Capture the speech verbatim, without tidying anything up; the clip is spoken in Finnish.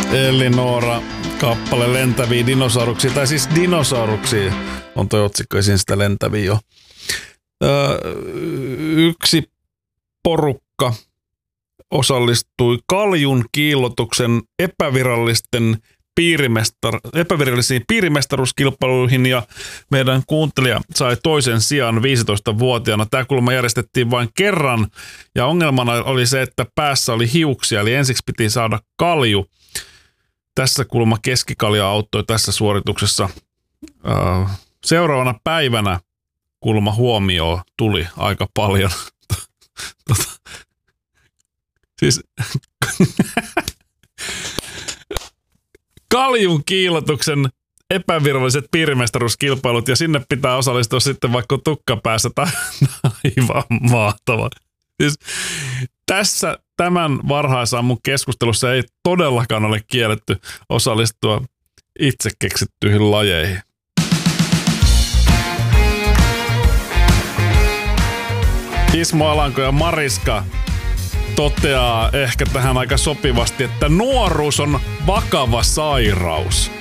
Elinora kappale lentäviä dinosauruksia, tai siis dinosauruksia on toi otsikko, esiin sitä lentäviä jo. Öö, yksi porukka osallistui kaljun kiillotuksen epävirallisten piirimestar, epävirallisiin piirimestaruuskilpailuihin ja meidän kuuntelija sai toisen sijan viisitoistavuotiaana. Tämä kulma järjestettiin vain kerran ja ongelmana oli se, että päässä oli hiuksia, eli ensiksi piti saada kalju. Tässä kulma keskikalja auttoi tässä suorituksessa. Seuraavana päivänä kulma huomioon tuli aika paljon. tota, siis kaljun kiillotuksen epäviralliset piirimestaruuskilpailut ja sinne pitää osallistua sitten vaikka tukkapäässä tai aivan mahtava. Siis tässä tämän varhaisammun keskustelussa ei todellakaan ole kielletty osallistua itse keksittyihin lajeihin. Ismo Alanko ja Mariska toteaa ehkä tähän aika sopivasti, että nuoruus on vakava sairaus.